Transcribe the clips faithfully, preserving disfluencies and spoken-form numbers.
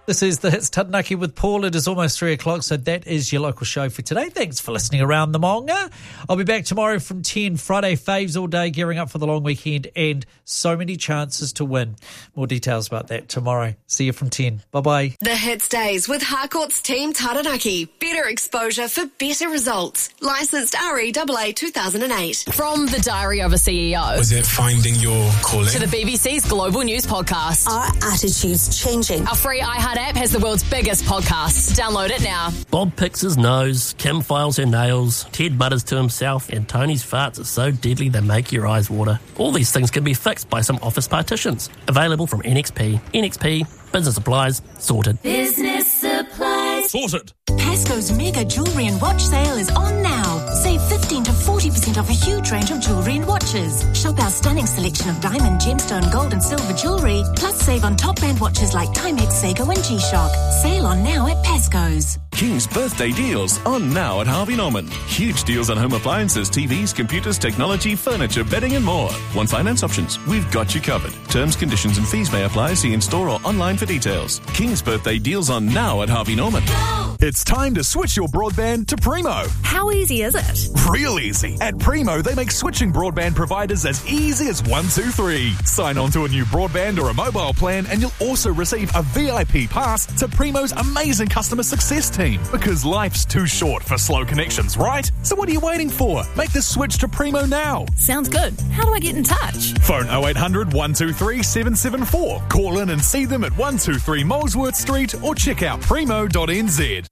This is the Hits Taranaki with Paul. It is almost three o'clock, so that is your local show for today. Thanks for listening around the Maunga. I'll be back tomorrow from ten. Friday faves all day, gearing up for the long weekend, and so many chances to win. More details about that tomorrow. See you from ten. Bye-bye. The Hits Days with Harcourt's Team Taranaki. Better exposure for better results. Licensed R E A A two thousand eight. From the Diary of a C E O. Was it finding your calling? To the B B C's Global News Podcast. Are attitudes changing? Our free iHeart app has the world's biggest podcasts. Download it now. Bob picks his nose, Kim files her nails, Ted mutters to himself, and Tony's farts are so deadly they make your eyes water. All these things can be fixed by some office partitions. Available from N X P. N X P, business supplies, sorted. Business supplies. Sorted. Pasco's mega jewellery and watch sale is on now. Save fifteen to forty percent off a huge range of jewellery and watches. Shop our stunning selection of diamond, gemstone, gold and silver jewellery. Plus save on top brand watches like Timex, Seiko and G-Shock. Sale on now at Pasco's. King's birthday deals on now at Harvey Norman. Huge deals on home appliances, T Vs, computers, technology, furniture, bedding and more. Want finance options? We've got you covered. Terms, conditions and fees may apply. See in store or online for details. King's birthday deals on now at Harvey Norman. Go! It's time to switch your broadband to Primo. How easy is it? Real easy. At Primo, they make switching broadband providers as easy as one, two, three. Sign on to a new broadband or a mobile plan and you'll also receive a V I P pass to Primo's amazing customer success team. Because life's too short for slow connections, right? So what are you waiting for? Make the switch to Primo now. Sounds good. How do I get in touch? Phone oh eight hundred, one two three, seven seven four. Call in and see them at one two three Molesworth Street or check out primo dot n z.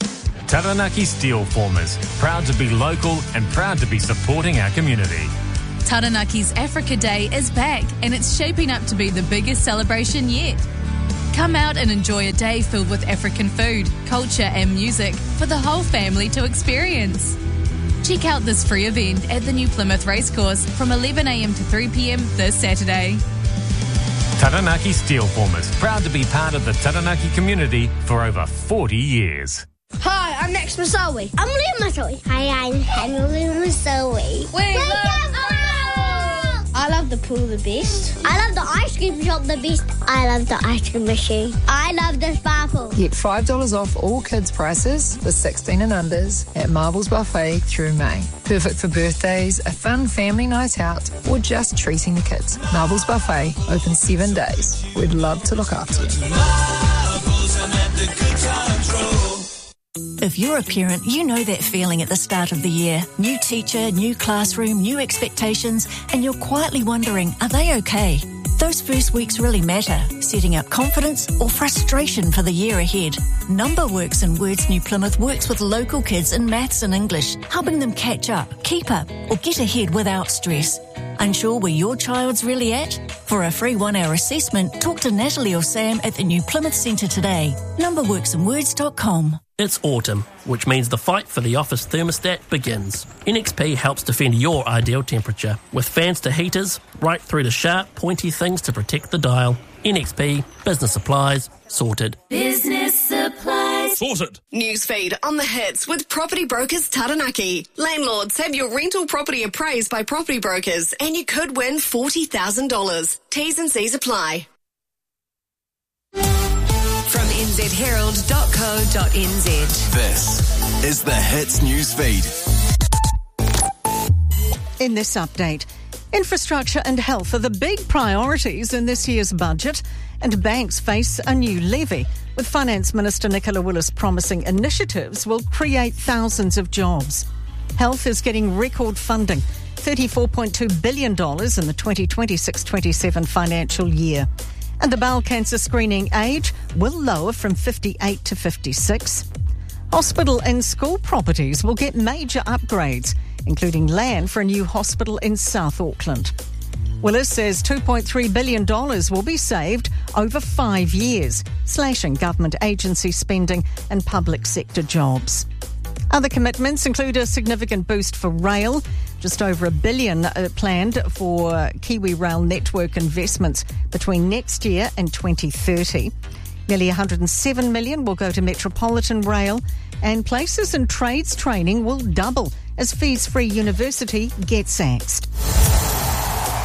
Taranaki Steel Formers, proud to be local and proud to be supporting our community. Taranaki's Africa Day is back and it's shaping up to be the biggest celebration yet. Come out and enjoy a day filled with African food, culture and music for the whole family to experience. Check out this free event at the New Plymouth Racecourse from eleven a m to three p m this Saturday. Taranaki Steel Formers, proud to be part of the Taranaki community for over forty years. Hi, I'm Max Masawi. I'm Liam Masawi. Hi, I'm Henry Masawi. We love I love the pool the best. I love the ice cream shop the best. I love the ice cream machine. I love the spa pool. Get five dollars off all kids' prices for sixteen and unders at Marvel's Buffet through May. Perfect for birthdays, a fun family night out, or just treating the kids. Marvel's Buffet, open seven days. We'd love to look after you. If you're a parent, you know that feeling at the start of the year. New teacher, new classroom, new expectations, and you're quietly wondering, are they okay? Those first weeks really matter, setting up confidence or frustration for the year ahead. Numberworks in Words New Plymouth works with local kids in maths and English, helping them catch up, keep up, or get ahead without stress. Unsure where your child's really at? For a free one-hour assessment, talk to Natalie or Sam at the New Plymouth Centre today. numberworks in words dot com. It's autumn, which means the fight for the office thermostat begins. N X P helps defend your ideal temperature, with fans to heaters, right through to sharp, pointy things to protect the dial. N X P, business supplies, sorted. Business supplies. Sorted. Newsfeed on the Hits with Property Brokers Taranaki. Landlords, have your rental property appraised by Property Brokers and you could win forty thousand dollars. T's and C's apply. From n z herald dot co dot n z. This is the Hits News Feed. In this update, infrastructure and health are the big priorities in this year's budget, and banks face a new levy, with Finance Minister Nicola Willis promising initiatives will create thousands of jobs. Health is getting record funding, thirty-four point two billion dollars in the twenty twenty-six twenty-seven financial year. And the bowel cancer screening age will lower from fifty-eight to fifty-six. Hospital and school properties will get major upgrades, including land for a new hospital in South Auckland. Willis says two point three billion dollars will be saved over five years, slashing government agency spending and public sector jobs. Other commitments include a significant boost for rail, just over a billion uh, planned for Kiwi Rail network investments between next year and twenty thirty. Nearly one hundred seven million will go to Metropolitan Rail, and places and trades training will double as fees-free university gets axed.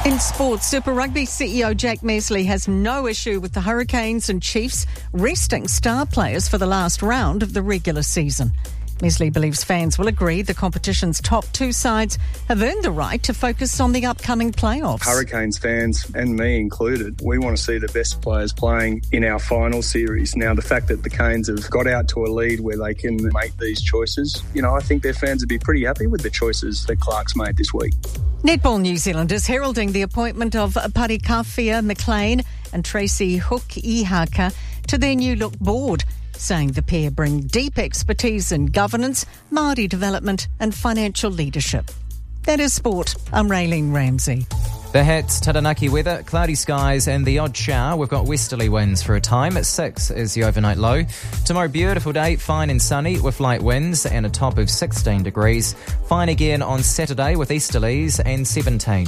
In sports, Super Rugby C E O Jack Mesley has no issue with the Hurricanes and Chiefs resting star players for the last round of the regular season. Mesley believes fans will agree the competition's top two sides have earned the right to focus on the upcoming playoffs. Hurricanes fans, and me included, we want to see the best players playing in our final series. Now, the fact that the Canes have got out to a lead where they can make these choices, you know, I think their fans would be pretty happy with the choices that Clark's made this week. Netball New Zealand is heralding the appointment of Parikawhia McLean and Tracy Hook-Ihaka to their new look board, saying the pair bring deep expertise in governance, Māori development and financial leadership. That is sport. I'm Raylene Ramsey. The Hits, Taranaki weather, cloudy skies and the odd shower. We've got westerly winds for a time. At six is the overnight low. Tomorrow, beautiful day, fine and sunny with light winds and a top of sixteen degrees. Fine again on Saturday with easterlies and seventeen.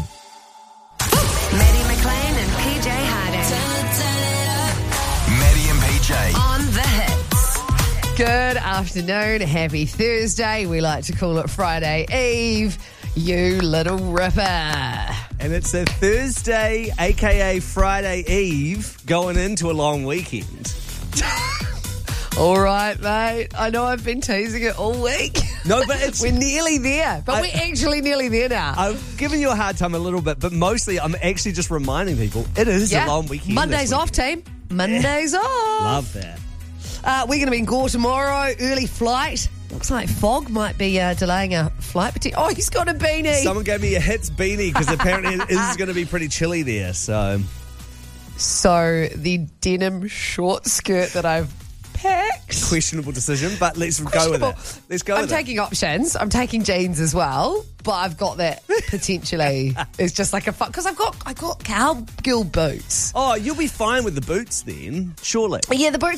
Maddie McLean and P J Harding. Maddie and P J. On the Hits. Good afternoon. Happy Thursday. We like to call it Friday Eve. You little ripper. And it's a Thursday, a k a. Friday Eve, going into a long weekend. All right, mate. I know I've been teasing it all week. No, but it's... we're nearly there. But I, we're actually nearly there now. I've given you a hard time a little bit, but mostly I'm actually just reminding people it is yeah. a long weekend. Monday's off, team. Monday's yeah. off. Love that. Uh, we're going to be in Gore tomorrow. Early flight. Looks like fog might be uh, delaying a flight. Oh, he's got a beanie. Someone gave me a Hits beanie because apparently it is going to be pretty chilly there. So, so the denim short skirt that I've packed. Questionable decision, but let's go with it. Let's go I'm with taking it. options. I'm taking jeans as well, but I've got that potentially. It's just like a fun because I've got I got cowgirl boots. Oh, you'll be fine with the boots then, surely. Yeah, the boots